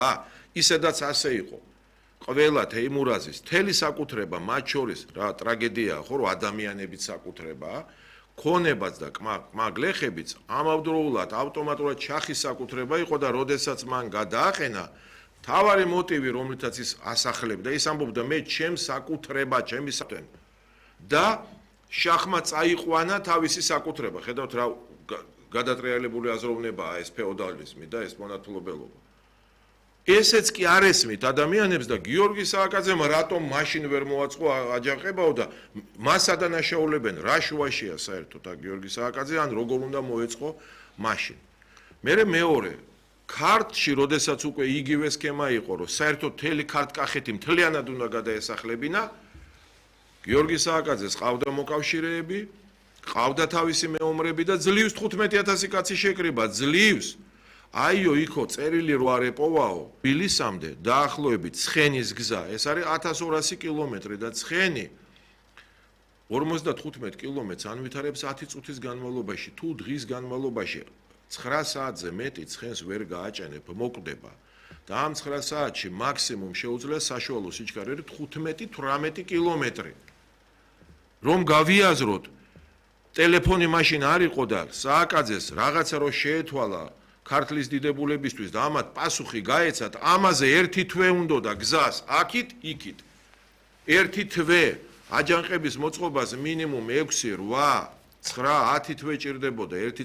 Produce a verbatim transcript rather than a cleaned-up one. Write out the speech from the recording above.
ა ისედაც ასე იყო. ყველა თეიმურაზის თელი საკუთრება მათ შორის რა ტრაგედიაა ხო რომ ადამიანების საკუთრებაა ქონებაც და კმაგლეხებიც ამავდროულად ავტომატურად ჩახის საკუთრება იყო და როდესაც მან გადააყენა თავარი მოტივი რომლითაც ის ასახლებდა ის ამბობდა მე ჩემს საკუთრება ჩემი საკუთრება და შახმა წაიყვანა თავისი საკუთრება ხედავთ რა გადატრიალებული აზროვნებაა ეს ფეოდალიზმი და ეს მონათმფლობელობა ესეც კი არ ესმით ადამიანებს და გიორგი სააკაძემ რატომ მაშინ ვერ მოაწყო აჯანყებაო და მას ადანაშაულებენ რა შუაშია საერთოდ და გიორგი სააკაძე ან როგორ უნდა მოეწყო მაშინ მერე მეორე ქართლში როდესაც უკვე იგივე სქემა იყო რომ საერთოდ თელი ქართკახეთი მთლიანად უნდა გადაესახლებინა გიორგი სააკაძეს ყავდა მოკავშირეები ყავდა თავისი მეომრები და ძლივს თხუთმეტი ათასი კაცი შეკრიბა ძლივს აიო იქო წერილი რო არ ეპოვაო ბილისამდე დაახლოებით ცხენის გზა ეს არის ათას ორასი კილომეტრი და ცხენი ორმოცდათხუთმეტ კილომეტრს ანვითარებს ათი წუთის განმავლობაში თუ დღის განმავლობაში ცხრა საათზე მეტი ცხენს ვერ გააჭენებ მოკვდება და ამ ცხრა საათში მაქსიმუმ შეუძლია საშუალო სიჩქარე თხუთმეტი თვრამეტი კილომეტრი რომ გავიაზროთ ტელეფონი მაშინ არ იყო და სააკაძეს რაღაცა რო შეეთვალა ქართლის დიდებულებისთვის და ამათ პასუხი გაეცათ ამაზე ერთი თვე უნდა და გზას აქით იქით ერთი თვე აჯანყების მოწყობას მინიმუმ ექვსი რვა ცხრა ათი თვე ჭირდებოდა ერთი